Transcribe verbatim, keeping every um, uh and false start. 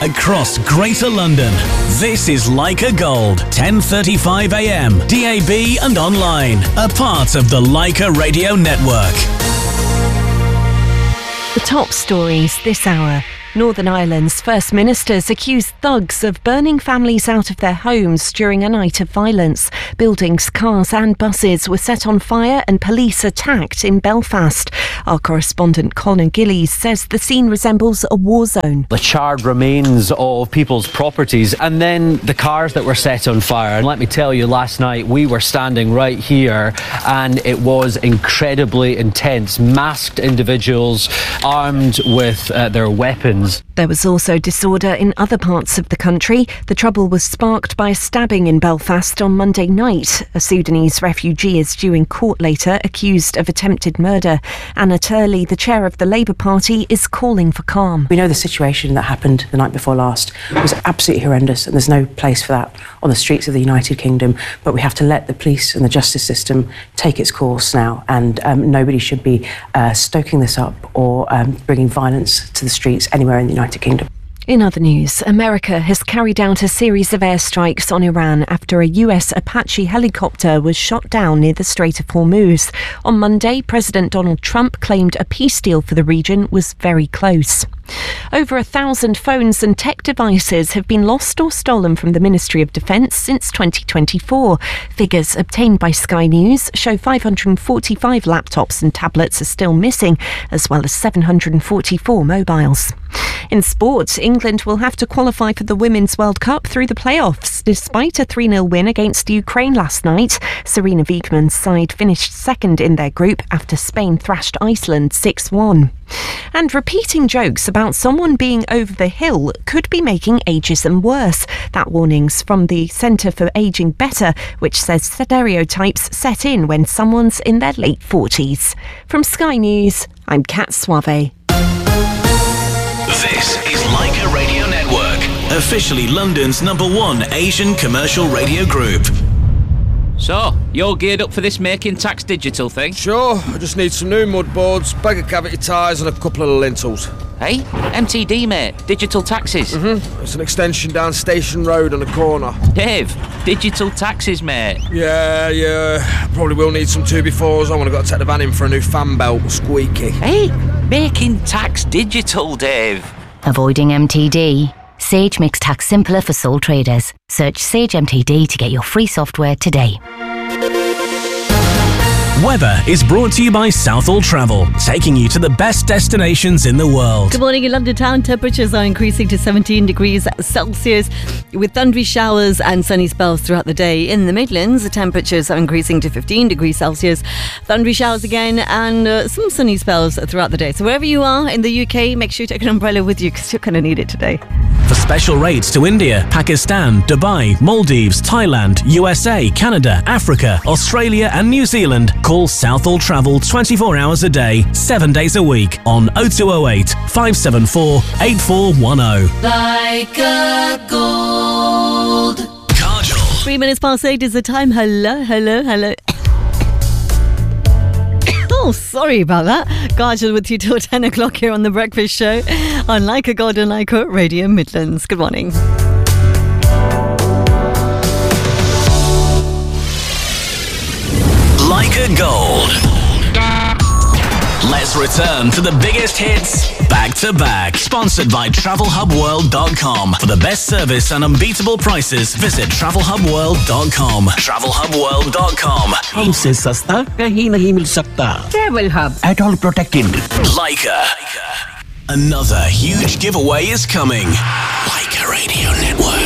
across Greater London. This is Leica Gold, ten thirty-five a m, D A B and online, a part of the Leica Radio Network. The top stories this hour. Northern Ireland's First Ministers accused thugs of burning families out of their homes during a night of violence. Buildings, cars and buses were set on fire and police attacked in Belfast. Our correspondent Colin Gillies says the scene resembles a war zone. The charred remains of people's properties and then the cars that were set on fire. And let me tell you, last night we were standing right here and it was incredibly intense. Masked individuals armed with uh, their weapons. There was also disorder in other parts of the country. The trouble was sparked by a stabbing in Belfast on Monday night. A Sudanese refugee is due in court later, accused of attempted murder. Anna Turley, the chair of the Labour Party, is calling for calm. We know the situation that happened the night before last was absolutely horrendous, and there's no place for that on the streets of the United Kingdom. But we have to let the police and the justice system take its course now, and um, nobody should be uh, stoking this up or um, bringing violence to the streets anywhere in the United Kingdom. In other news, America has carried out a series of airstrikes on Iran after a U S Apache helicopter was shot down near the Strait of Hormuz. On Monday, President Donald Trump claimed a peace deal for the region was very close. Over a thousand phones and tech devices have been lost or stolen from the Ministry of Defence since twenty twenty-four. Figures obtained by Sky News show five hundred forty-five laptops and tablets are still missing, as well as seven hundred forty-four mobiles. In sport, England will have to qualify for the Women's World Cup through the playoffs. Despite a three nil win against Ukraine last night, Serena Wiegmann's side finished second in their group after Spain thrashed Iceland six one. And repeating jokes about someone being over the hill could be making ageism worse. That warning's from the Centre for Ageing Better, which says stereotypes set in when someone's in their late forties. From Sky News, I'm Kat Suave. This is Leica Radio Network, officially London's number one Asian commercial radio group. So, you're geared up for this Making Tax Digital thing? Sure, I just need some new mud boards, bag of cavity tyres and a couple of lintels. Hey, M T D, mate. Digital taxes. Mm-hmm. It's an extension down Station Road on the corner. Dave, digital taxes, mate. Yeah, yeah. Probably will need some two befores. I want to go take the van in for a new fan belt, squeaky. Hey, Making Tax Digital, Dave. Avoiding M T D? Sage makes tax simpler for sole traders. Search Sage M T D to get your free software today. Weather is brought to you by Southall Travel, taking you to the best destinations in the world. Good morning in London town. Temperatures are increasing to seventeen degrees Celsius with thundery showers and sunny spells throughout the day. In the Midlands, the temperatures are increasing to fifteen degrees Celsius. Thundery showers again and uh, some sunny spells throughout the day. So wherever you are in the U K, make sure you take an umbrella with you because you're going to need it today. For special rates to India, Pakistan, Dubai, Maldives, Thailand, U S A, Canada, Africa, Australia and New Zealand, call Southall Travel twenty-four hours a day, seven days a week on oh two oh eight, five seven four, eight four one oh. Leica Gold. Kajol. Three minutes past eight is the time. Hello, hello, hello. Oh, sorry about that. Kajol with you till ten o'clock here on The Breakfast Show on Leica Gold and Leica Radio Midlands. Good morning. Leica Gold. Let's return to the biggest hits back to back. Sponsored by travel hub world dot com. For the best service and unbeatable prices, visit travel hub world dot com. travel hub world dot com. हमसे सस्ता कहीं नहीं मिल सकता. Travel Hub. At all protected. Leica. Another huge giveaway is coming. Leica Radio Network.